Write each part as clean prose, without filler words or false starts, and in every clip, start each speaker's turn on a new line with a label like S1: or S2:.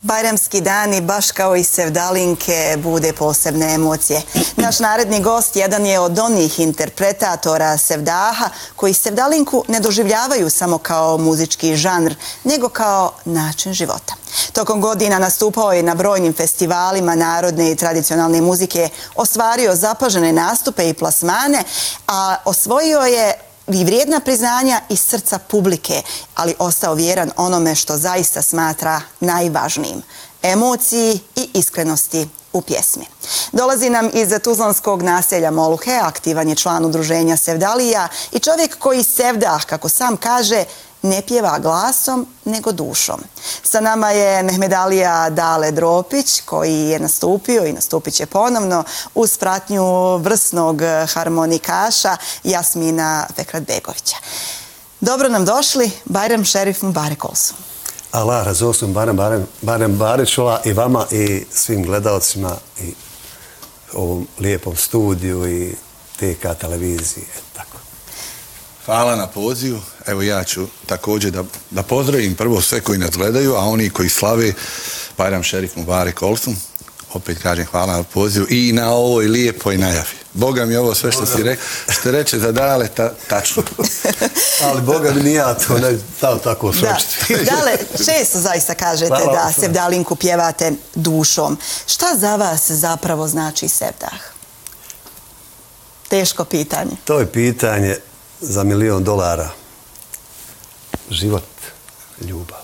S1: Bajramski dani, baš kao i sevdalinke, bude posebne emocije. Naš naredni gost jedan je od onih interpretatora sevdaha koji sevdalinku ne doživljavaju samo kao muzički žanr, nego kao način života. Tokom godina nastupao je na brojnim festivalima narodne i tradicionalne muzike, ostvario zapažene nastupe i plasmane, a osvojio je i vrijedna priznanja iz srca publike, ali ostao vjeran onome što zaista smatra najvažnijim – emociji i iskrenosti u pjesmi. Dolazi nam iz tuzlanskog naselja Moluhe, aktivan je član udruženja Sevdalija i čovjek koji sevdah, kako sam kaže, ne pjeva glasom, nego dušom. Sa nama je Mehmedalija Dale Dropić, koji je nastupio i nastupit će ponovno uz pratnju vrsnog harmonikaša Jasmina Fekratbegovića. Dobro nam došli, Bajram Šerif Mubarek olsun.
S2: Allah razolsun barem Baričova i vama i svim gledalcima i ovom lijepom studiju i TK televiziji. Tako.
S3: Hvala na pozivu. Evo ja ću također da pozdravim prvo sve koji nas gledaju, a oni koji slave Bajram Šerif Mubarek olsun. Opet kažem hvala na pozivu i na ovoj lijepoj najavi. Boga mi ovo sve što ste reče za Dale, tačno.
S2: Ali Boga mi nije to, ne tako sročiti.
S1: Dale, često zaista kažete da sevdalinku pjevate dušom. Šta za vas zapravo znači sevdah? Teško pitanje.
S2: To je pitanje za $1.000.000. Život, ljubav.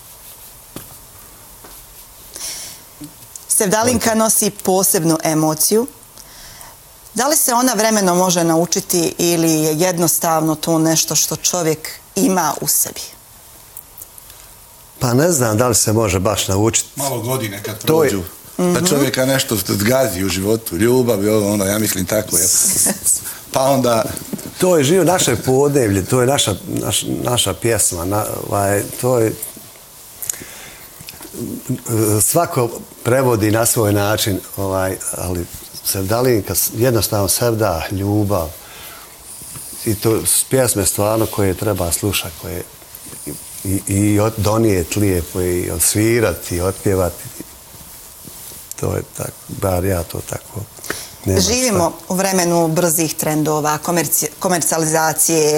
S1: Sevdalinka nosi posebnu emociju. Da li se ona vremenom može naučiti ili je jednostavno to nešto što čovjek ima u sebi?
S2: Pa ne znam da li se može baš naučiti.
S3: Malo godine kad prođu, da čovjeka nešto zgazi u životu, ljubav i ono, ja mislim tako je. Pa onda...
S2: To je živo naše podneblje, to je naša pjesma, to je... Svako prevodi na svoj način, ali sevdalinka, jednostavno sevdah, ljubav. I to pjesme stvarno koje treba slušati, koje i donijeti lijepo, i odsvirati, i otpjevati. To je tako, bar ja to tako.
S1: Živimo u vremenu brzih trendova, komercijalizacije,